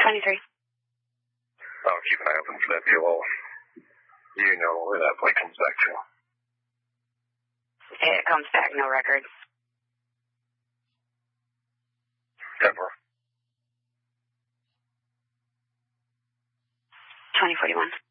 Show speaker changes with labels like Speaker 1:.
Speaker 1: 23.
Speaker 2: I'll keep an eye open for that PLO. You know where that plate comes back to.
Speaker 1: It comes back, no records.
Speaker 2: Denver.
Speaker 1: 2041.